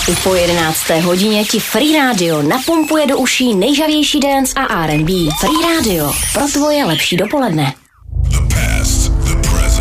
I po 11. hodině ti Free Radio napumpuje do uší nejžavější dance a R&B. Free Radio, pro tvoje lepší dopoledne.